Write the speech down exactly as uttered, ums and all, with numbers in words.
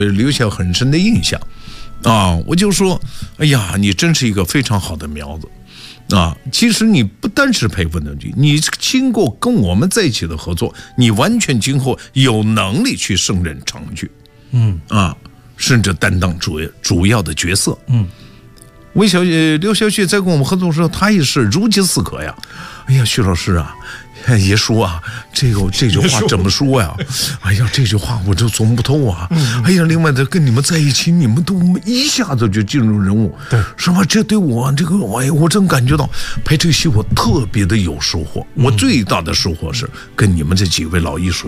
留下很深的印象啊。我就说，哎呀，你真是一个非常好的苗子。啊，其实你不单是陪问的剧，你经过跟我们在一起的合作，你完全今后有能力去胜任长剧， 嗯啊，甚至担当主主要的角色。 嗯， 魏小姐、刘小雪在跟我们合作的时候，她也是如饥似渴呀。哎呀，徐老师啊，爷说啊，这个这句话怎么说呀？哎呀，这句话我就琢磨不透啊。嗯、哎呀，另外的跟你们在一起，你们都一下子就进入人物， 对， 是吧？这对我这个，哎，我真感觉到拍这个戏我特别的有收获。嗯、我最大的收获是跟你们这几位老艺术。